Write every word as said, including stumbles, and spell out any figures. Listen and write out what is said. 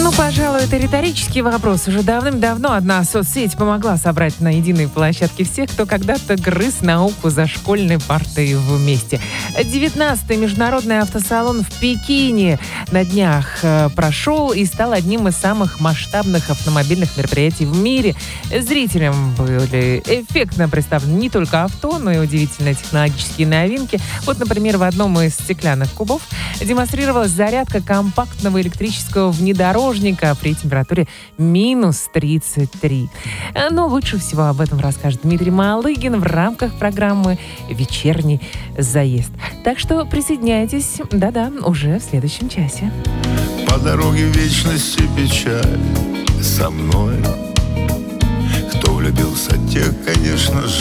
Ну, пожалуй, это риторический вопрос. Уже давным-давно одна соцсеть помогла собрать на единой площадке всех, кто когда-то грыз науку за школьной партой вместе. девятнадцатый международный автосалон в Пекине на днях э, прошел и стал одним из самых масштабных автомобильных мероприятий в мире. Зрителям были эффектно представлены не только авто, но и удивительные технологические новинки. Вот, например, в одном из стеклянных кубов демонстрировалась зарядка компактного электрического внедорожника при температуре минус тридцать три. Но лучше всего об этом расскажет Дмитрий Малыгин в рамках программы «Вечерний заезд». Так что присоединяйтесь, да-да, уже в следующем часе. По дороге вечности печаль со мной. Кто влюбился, тех, конечно же,